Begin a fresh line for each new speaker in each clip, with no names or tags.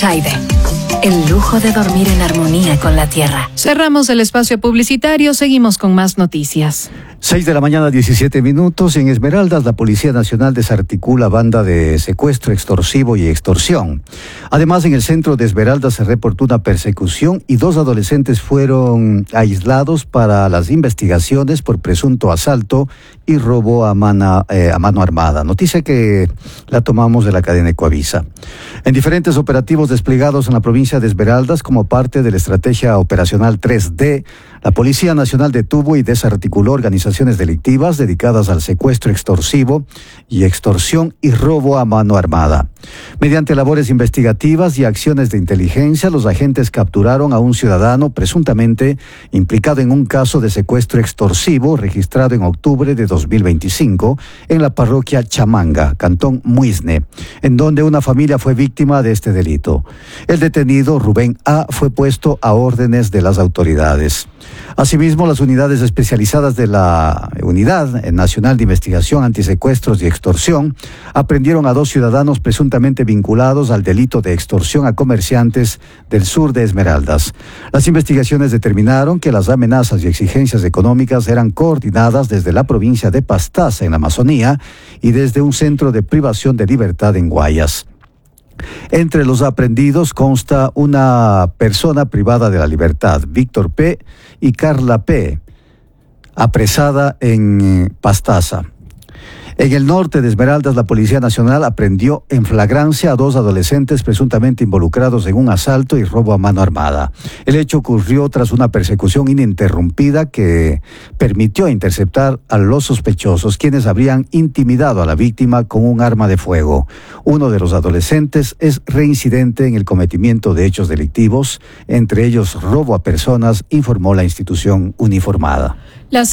Chaide. El lujo de dormir en armonía con la tierra.
Cerramos el espacio publicitario, seguimos con más noticias.
6:17 a.m. En Esmeraldas, la Policía Nacional desarticula banda de secuestro extorsivo y extorsión. Además, en el centro de Esmeraldas se reportó una persecución y 2 adolescentes fueron aislados para las investigaciones por presunto asalto y robo a mano armada. Noticia que la tomamos de la cadena Ecuavisa. En diferentes operativos desplegados en la provincia de Esmeraldas como parte de la estrategia operacional 3D, la Policía Nacional detuvo y desarticuló organizaciones delictivas dedicadas al secuestro extorsivo y extorsión y robo a mano armada. Mediante labores investigativas y acciones de inteligencia, los agentes capturaron a un ciudadano presuntamente implicado en un caso de secuestro extorsivo registrado en octubre de 2025 en la parroquia Chamanga, Cantón Muisne, en donde una familia fue víctima de este delito. El detenido, Rubén A., fue puesto a órdenes de las autoridades. Asimismo, las unidades especializadas de la Unidad Nacional de Investigación Antisecuestros y Extorsión aprendieron a 2 ciudadanos presuntamente vinculados al delito de extorsión a comerciantes del sur de Esmeraldas. Las investigaciones determinaron que las amenazas y exigencias económicas eran coordinadas desde la provincia de Pastaza, en la Amazonía, y desde un centro de privación de libertad en Guayas. Entre los aprehendidos consta una persona privada de la libertad, Víctor P. y Carla P., apresada en Pastaza. En el norte de Esmeraldas, la Policía Nacional aprehendió en flagrancia a 2 adolescentes presuntamente involucrados en un asalto y robo a mano armada. El hecho ocurrió tras una persecución ininterrumpida que permitió interceptar a los sospechosos, quienes habrían intimidado a la víctima con un arma de fuego. Uno de los adolescentes es reincidente en el cometimiento de hechos delictivos, entre ellos robo a personas, informó la institución uniformada.
Las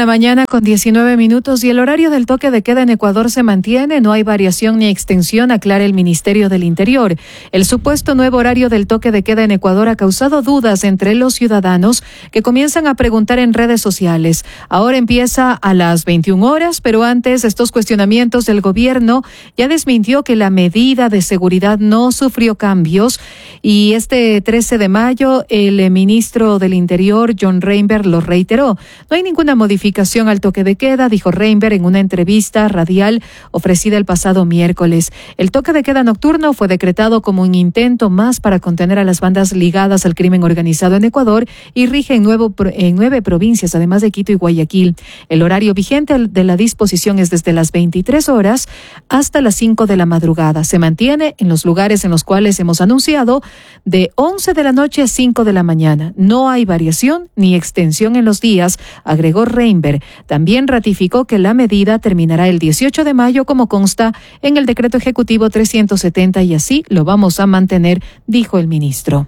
6:19 a.m. y el horario del toque de queda en Ecuador se mantiene. No hay variación ni extensión, aclara el Ministerio del Interior. El supuesto nuevo horario del toque de queda en Ecuador ha causado dudas entre los ciudadanos que comienzan a preguntar en redes sociales. Ahora empieza a las 21 horas, pero antes estos cuestionamientos del gobierno ya desmintió que la medida de seguridad no sufrió cambios. Y este 13 de mayo el ministro del Interior, John Reinberg, lo reiteró. No hay ninguna modificación al toque de queda, dijo Reinberg en una entrevista radial ofrecida el pasado miércoles. El toque de queda nocturno fue decretado como un intento más para contener a las bandas ligadas al crimen organizado en Ecuador y rige en 9 provincias, además de Quito y Guayaquil. El horario vigente de la disposición es desde las 23 horas hasta las 5 de la madrugada. Se mantiene en los lugares en los cuales hemos anunciado de 11 de la noche a 5 de la mañana. No hay variación ni extensión en los días, agregó Reinberg. También ratificó que la medida terminará el 18 de mayo como consta en el decreto ejecutivo 370 y así lo vamos a mantener, dijo el ministro.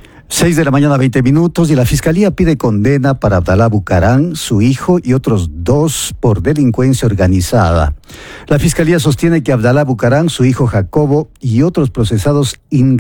6:20 a.m. y la Fiscalía pide condena para Abdalá Bucarán, su hijo y otros 2 por delincuencia organizada. La Fiscalía sostiene que Abdalá Bucarán, su hijo Jacobo y otros procesados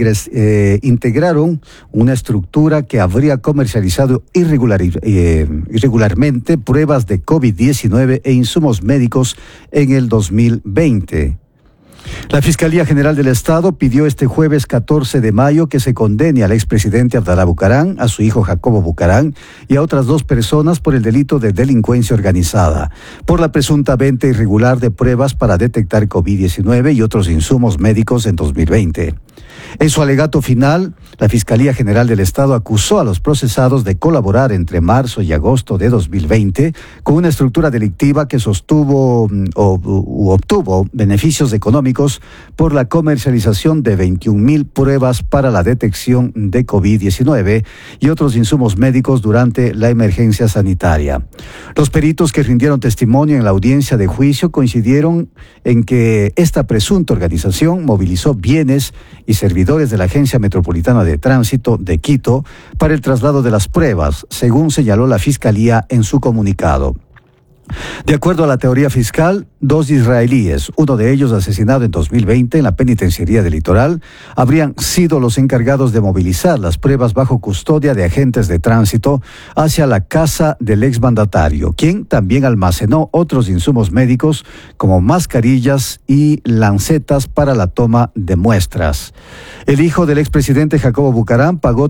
integraron una estructura que habría comercializado irregularmente pruebas de COVID-19 e insumos médicos en el 2020. La Fiscalía General del Estado pidió este jueves 14 de mayo que se condene al expresidente Abdalá Bucarán, a su hijo Jacobo Bucarán y a otras 2 personas por el delito de delincuencia organizada, por la presunta venta irregular de pruebas para detectar COVID-19 y otros insumos médicos en 2020. En su alegato final, la Fiscalía General del Estado acusó a los procesados de colaborar entre marzo y agosto de 2020 con una estructura delictiva que sostuvo u obtuvo beneficios económicos por la comercialización de 21,000 pruebas para la detección de COVID-19 y otros insumos médicos durante la emergencia sanitaria. Los peritos que rindieron testimonio en la audiencia de juicio coincidieron en que esta presunta organización movilizó bienes y servidores de la Agencia Metropolitana de Tránsito de Quito para el traslado de las pruebas, según señaló la Fiscalía en su comunicado. De acuerdo a la teoría fiscal, 2 israelíes, uno de ellos asesinado en 2020 en la penitenciaría del Litoral, habrían sido los encargados de movilizar las pruebas bajo custodia de agentes de tránsito hacia la casa del exmandatario, quien también almacenó otros insumos médicos como mascarillas y lancetas para la toma de muestras. El hijo del expresidente Jacobo Bucaram pagó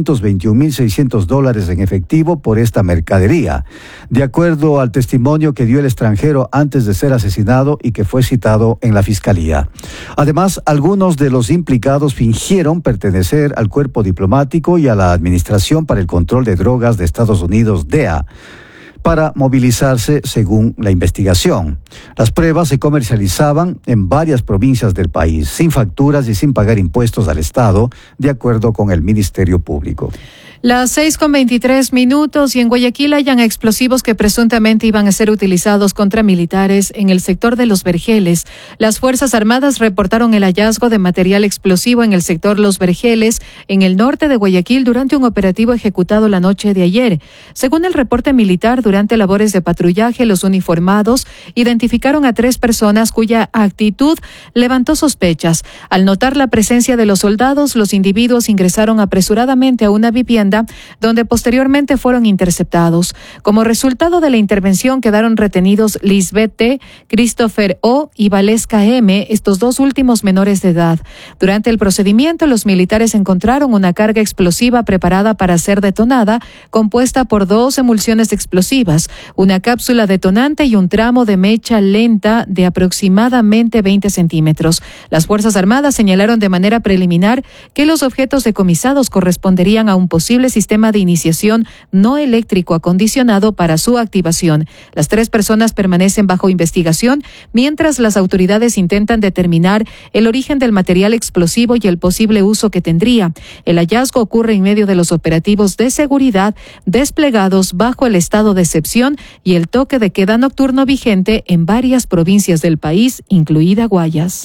$321,600 en efectivo por esta mercadería, de acuerdo al testimonio que dio el extranjero antes de ser asesinado y que fue citado en la fiscalía. Además, algunos de los implicados fingieron pertenecer al cuerpo diplomático y a la Administración para el Control de Drogas de Estados Unidos, DEA, para movilizarse según la investigación. Las pruebas se comercializaban en varias provincias del país, sin facturas y sin pagar impuestos al Estado, de acuerdo con el Ministerio Público.
Las 6:23 y en Guayaquil hayan explosivos que presuntamente iban a ser utilizados contra militares en el sector de Los Vergeles. Las Fuerzas Armadas reportaron el hallazgo de material explosivo en el sector Los Vergeles, en el norte de Guayaquil, durante un operativo ejecutado la noche de ayer. Según el reporte militar, durante labores de patrullaje, los uniformados identificaron a 3 personas cuya actitud levantó sospechas. Al notar la presencia de los soldados, los individuos ingresaron apresuradamente a una vivienda donde posteriormente fueron interceptados. Como resultado de la intervención quedaron retenidos Lisbeth T., Christopher O. y Valesca M., estos 2 últimos menores de edad. Durante el procedimiento, los militares encontraron una carga explosiva preparada para ser detonada, compuesta por 2 emulsiones explosivas, una cápsula detonante y un tramo de mecha lenta de aproximadamente 20 centímetros. Las Fuerzas Armadas señalaron de manera preliminar que los objetos decomisados corresponderían a un posible sistema de iniciación no eléctrico acondicionado para su activación. Las 3 personas permanecen bajo investigación mientras las autoridades intentan determinar el origen del material explosivo y el posible uso que tendría. El hallazgo ocurre en medio de los operativos de seguridad desplegados bajo el estado de excepción y el toque de queda nocturno vigente en varias provincias del país, incluida Guayas.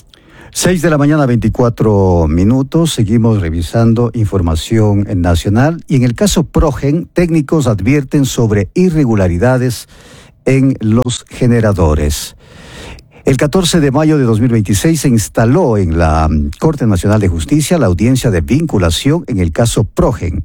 6:24 a.m. Seguimos revisando información nacional y en el caso Progen, técnicos advierten sobre irregularidades en los generadores. El 14 de mayo de 2026 se instaló en la Corte Nacional de Justicia la audiencia de vinculación en el caso Progen,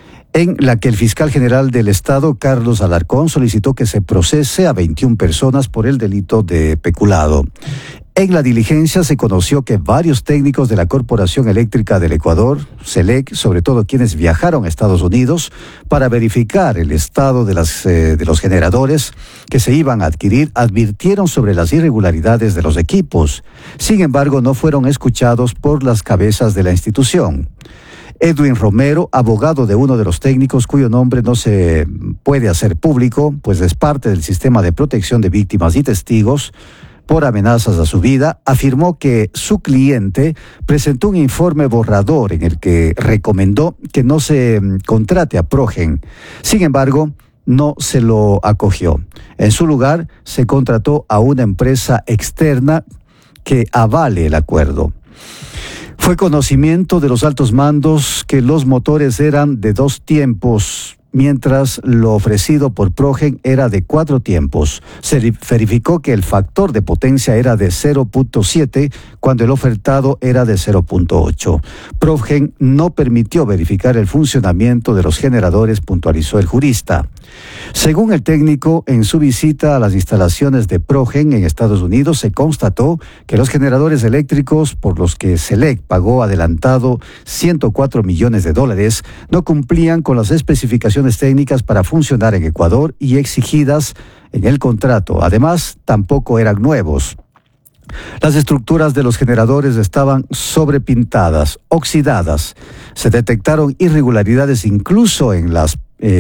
en la que el fiscal general del Estado, Carlos Alarcón, solicitó que se procese a 21 personas por el delito de peculado. En la diligencia se conoció que varios técnicos de la Corporación Eléctrica del Ecuador, CELEC, sobre todo quienes viajaron a Estados Unidos para verificar el estado de los generadores que se iban a adquirir, advirtieron sobre las irregularidades de los equipos. Sin embargo, no fueron escuchados por las cabezas de la institución. Edwin Romero, abogado de uno de los técnicos cuyo nombre no se puede hacer público, pues es parte del sistema de protección de víctimas y testigos por amenazas a su vida, afirmó que su cliente presentó un informe borrador en el que recomendó que no se contrate a Progen. Sin embargo, no se lo acogió. En su lugar, se contrató a una empresa externa que avale el acuerdo. Fue conocimiento de los altos mandos que los motores eran de 2 tiempos, mientras lo ofrecido por Progen era de 4 tiempos. Se verificó que el factor de potencia era de 0.7, cuando el ofertado era de 0.8. Progen no permitió verificar el funcionamiento de los generadores, puntualizó el jurista. Según el técnico, en su visita a las instalaciones de Progen en Estados Unidos, se constató que los generadores eléctricos por los que CELEC pagó adelantado $104 millones no cumplían con las especificaciones técnicas para funcionar en Ecuador y exigidas en el contrato. Además, tampoco eran nuevos. Las estructuras de los generadores estaban sobrepintadas, oxidadas. Se detectaron irregularidades incluso en las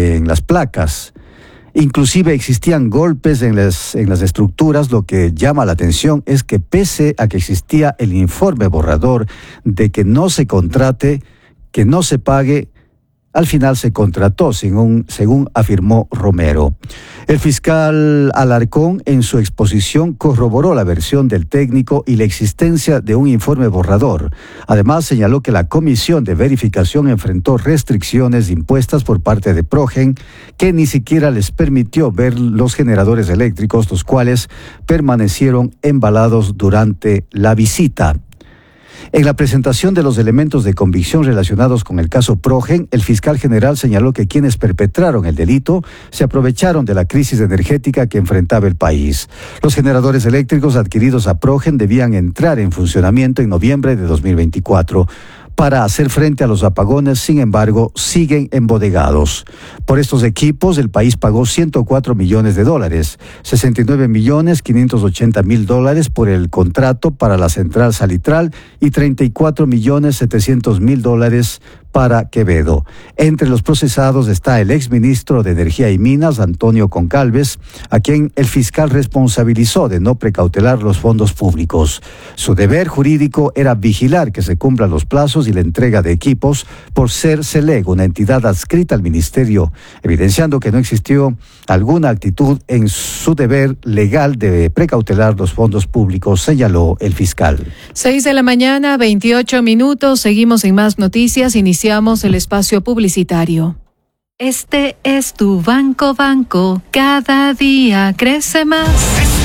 placas. Inclusive existían golpes en las estructuras. Lo que llama la atención es que pese a que existía el informe borrador de que no se contrate, que no se pague, al final se contrató, según afirmó Romero. El fiscal Alarcón, en su exposición, corroboró la versión del técnico y la existencia de un informe borrador. Además, señaló que la comisión de verificación enfrentó restricciones impuestas por parte de Progen, que ni siquiera les permitió ver los generadores eléctricos, los cuales permanecieron embalados durante la visita. En la presentación de los elementos de convicción relacionados con el caso Progen, el fiscal general señaló que quienes perpetraron el delito se aprovecharon de la crisis energética que enfrentaba el país. Los generadores eléctricos adquiridos a Progen debían entrar en funcionamiento en noviembre de 2024. Para hacer frente a los apagones, sin embargo, siguen embodegados. Por estos equipos, el país pagó $104 millones, $69.580.000 por el contrato para la central salitral y $34.700.000 para Quevedo. Entre los procesados está el exministro de Energía y Minas, Antonio Concalves, a quien el fiscal responsabilizó de no precautelar los fondos públicos. Su deber jurídico era vigilar que se cumplan los plazos y la entrega de equipos por ser CELEG, una entidad adscrita al ministerio, evidenciando que no existió alguna actitud en su deber legal de precautelar los fondos públicos, señaló el fiscal.
6:28 a.m. Seguimos en más noticias. Iniciamos el espacio publicitario. Este es tu Banco, cada día crece más.